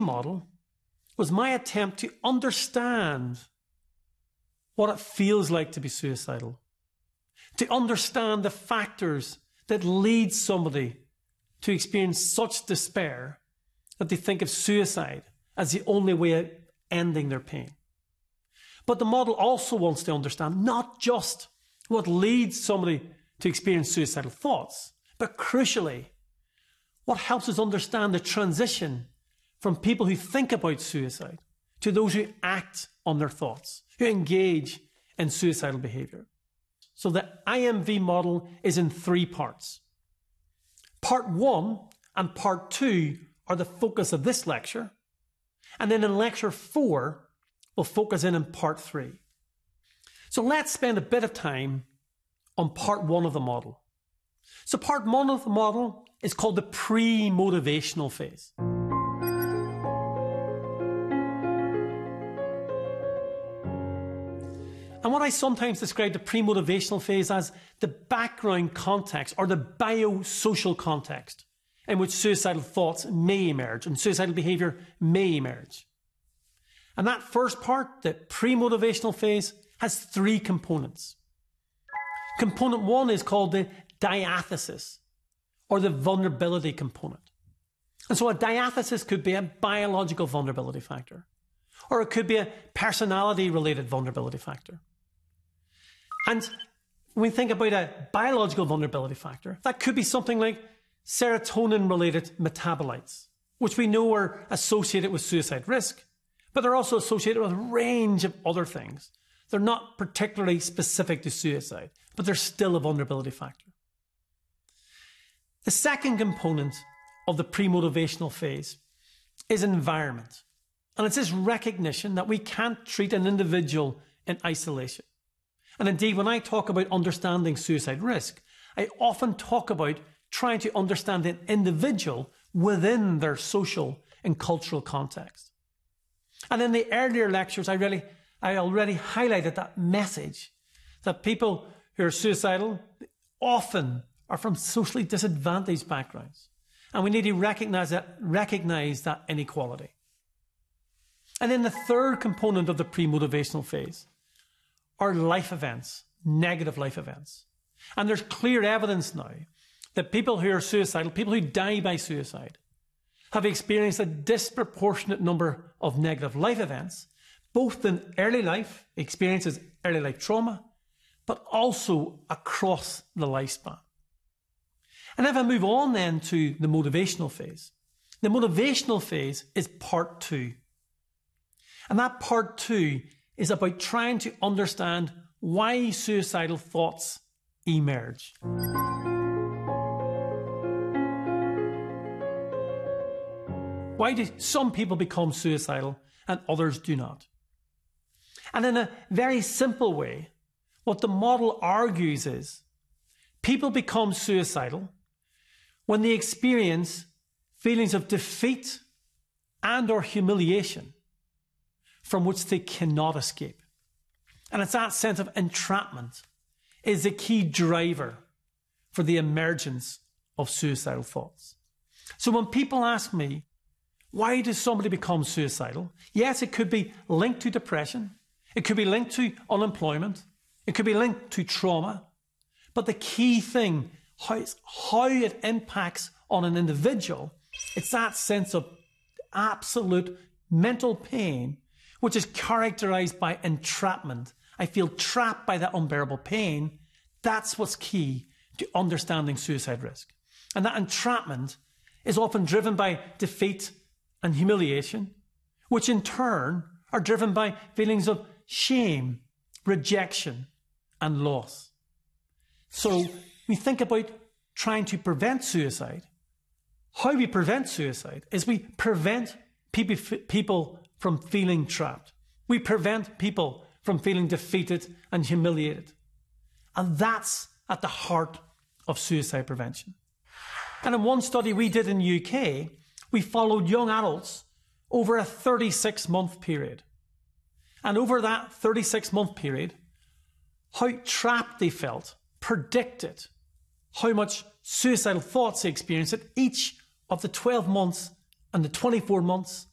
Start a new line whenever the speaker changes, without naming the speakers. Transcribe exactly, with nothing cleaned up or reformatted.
model was my attempt to understand what it feels like to be suicidal, to understand the factors that lead somebody to experience such despair that they think of suicide as the only way of ending their pain. But the model also wants to understand not just what leads somebody to experience suicidal thoughts, but crucially, what helps us understand the transition from people who think about suicide to those who act on their thoughts, who engage in suicidal behaviour. So the I M V model is in three parts. Part one and part two are the focus of this lecture, and then in lecture four, we'll focus in on part three. So let's spend a bit of time on part one of the model. So part one of the model is called the pre-motivational phase. And what I sometimes describe the pre-motivational phase as the background context or the biosocial context in which suicidal thoughts may emerge and suicidal behaviour may emerge. And that first part, the pre-motivational phase, has three components. Component one is called the diathesis, or the vulnerability component. And so a diathesis could be a biological vulnerability factor, or it could be a personality-related vulnerability factor. And when we think about a biological vulnerability factor, that could be something like serotonin-related metabolites, which we know are associated with suicide risk, but they're also associated with a range of other things. They're not particularly specific to suicide, but they're still a vulnerability factor. The second component of the pre-motivational phase is environment. And it's this recognition that we can't treat an individual in isolation. And indeed, when I talk about understanding suicide risk, I often talk about trying to understand an individual within their social and cultural context. And in the earlier lectures, I really, I already highlighted that message that people who are suicidal often are from socially disadvantaged backgrounds. And we need to recognize that, recognize that inequality. And then the third component of the pre-motivational phase are life events, negative life events. And there's clear evidence now that people who are suicidal, people who die by suicide, have experienced a disproportionate number of negative life events, both in early life, experiences early life trauma, but also across the lifespan. And if I move on then to the motivational phase, the motivational phase is part two. And that part two is about trying to understand why suicidal thoughts emerge. Why do some people become suicidal and others do not? And in a very simple way, what the model argues is people become suicidal when they experience feelings of defeat and or humiliation from which they cannot escape. And it's that sense of entrapment is the key driver for the emergence of suicidal thoughts. So when people ask me, why does somebody become suicidal? Yes, it could be linked to depression. It could be linked to unemployment. It could be linked to trauma. But the key thing, how, how it impacts on an individual, it's that sense of absolute mental pain, which is characterized by entrapment. I feel trapped by that unbearable pain. That's what's key to understanding suicide risk. And that entrapment is often driven by defeat and humiliation, which in turn are driven by feelings of shame, rejection, and loss. So we think about trying to prevent suicide. How we prevent suicide is we prevent people from feeling trapped. We prevent people from feeling defeated and humiliated. And that's at the heart of suicide prevention. And in one study we did in the U K, we followed young adults over a thirty-six month period. And over that thirty-six month period, how trapped they felt predicted how much suicidal thoughts they experienced at each of the twelve months and the twenty-four months